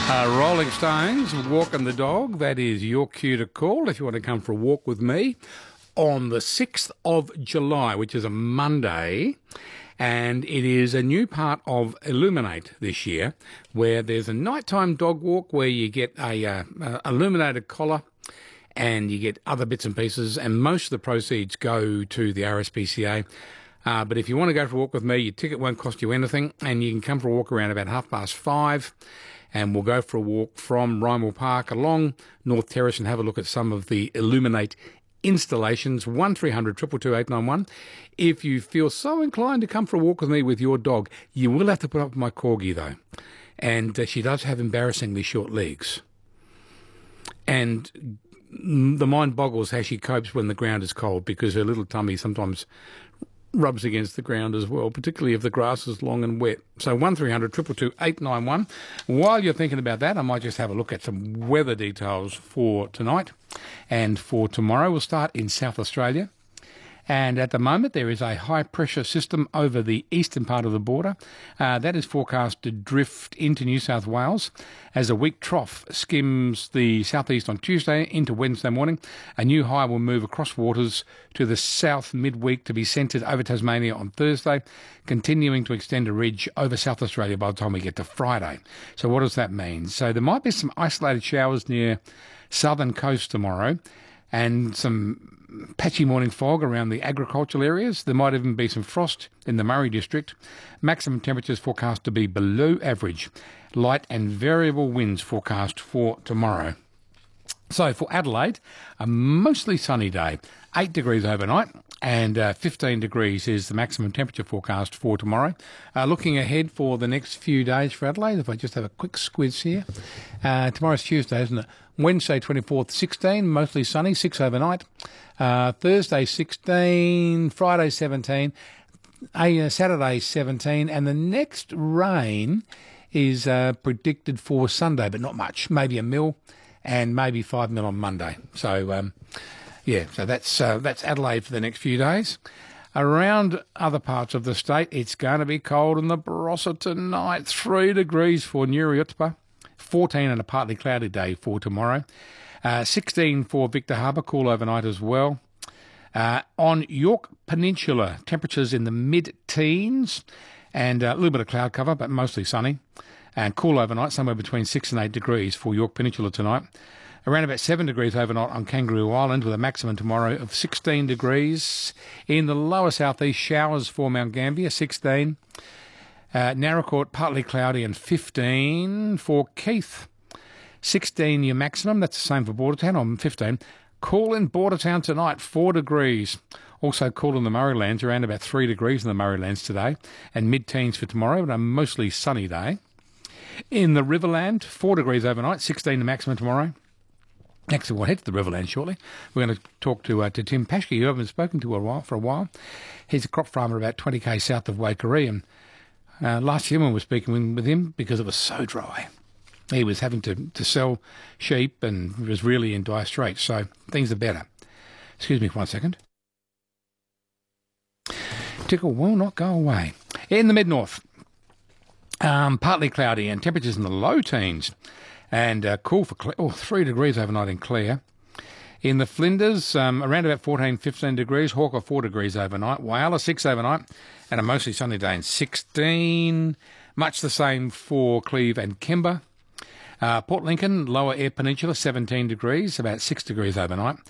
Rolling Stones, Walking the Dog. That is your cue to call if you want to come for a walk with me on the 6th of July, which is a Monday. And it is a new part of Illuminate this year, where there's a nighttime dog walk where you get a illuminated collar and you get other bits and pieces, and most of the proceeds go to the RSPCA. But if you want to go for a walk with me, your ticket won't cost you anything, and you can come for a walk around about 5:30, and we'll go for a walk from Rymel Park along North Terrace and have a look at some of the Illuminate installations. 1300 222 891. If you feel so inclined to come for a walk with me with your dog, you will have to put up with my corgi, though. And she does have embarrassingly short legs. And the mind boggles how she copes when the ground is cold, because her little tummy sometimes rubs against the ground as well, particularly if the grass is long and wet. So 1300 222 891. While you're thinking about that, I might just have a look at some weather details for tonight and for tomorrow. We'll start in South Australia. And at the moment, there is a high-pressure system over the eastern part of the border. That is forecast to drift into New South Wales as a weak trough skims the southeast on Tuesday into Wednesday morning. A new high will move across waters to the south midweek to be centred over Tasmania on Thursday, continuing to extend a ridge over South Australia by the time we get to Friday. So what does that mean? So there might be some isolated showers near southern coast tomorrow, and some patchy morning fog around the agricultural areas. There might even be some frost in the Murray district. Maximum temperatures forecast to be below average. Light and variable winds forecast for tomorrow. So for Adelaide, a mostly sunny day. 8 degrees overnight and 15 degrees is the maximum temperature forecast for tomorrow. Looking ahead for the next few days for Adelaide, if I just have a quick squiz here. Tomorrow's Tuesday, isn't it? Wednesday 24th, 16, mostly sunny, 6 overnight. Thursday 16, Friday 17, Saturday 17, and the next rain is predicted for Sunday, but not much. Maybe 1 mil and maybe 5 mil on Monday. So, so that's Adelaide for the next few days. Around other parts of the state, it's going to be cold in the Barossa tonight. 3 degrees for Nuriutpa. 14 and a partly cloudy day for tomorrow. 16 for Victor Harbour, cool overnight as well. On York Peninsula, temperatures in the mid-teens and a little bit of cloud cover, but mostly sunny. And cool overnight, somewhere between 6 and 8 degrees for York Peninsula tonight. Around about 7 degrees overnight on Kangaroo Island, with a maximum tomorrow of 16 degrees. In the lower southeast, showers for Mount Gambier, 16. Narracourt, partly cloudy, and 15 for Keith. 16 your maximum, that's the same for Bordertown on 15. Cool in Bordertown tonight, 4 degrees. Also cool in the Murraylands, around about 3 degrees in the Murraylands today, and mid-teens for tomorrow, but a mostly sunny day. In the Riverland, 4 degrees overnight, 16 the maximum tomorrow. Actually, we'll head to the Riverland shortly. We're going to talk to Tim Paschke, who I haven't spoken to for a while. He's a crop farmer about 20k south of Waikerie, and last year when we were speaking with him, because it was so dry, he was having to sell sheep and was really in dire straits. So things are better. Excuse me for 1 second. Tickle will not go away. In the mid-north, partly cloudy and temperatures in the low teens, and cool for 3 degrees overnight in Clare. In the Flinders, around about 14, 15 degrees. Hawker, 4 degrees overnight. Whyalla, 6 overnight. And a mostly sunny day in 16. Much the same for Cleve and Kemba. Port Lincoln, lower Eyre Peninsula, 17 degrees, about 6 degrees overnight.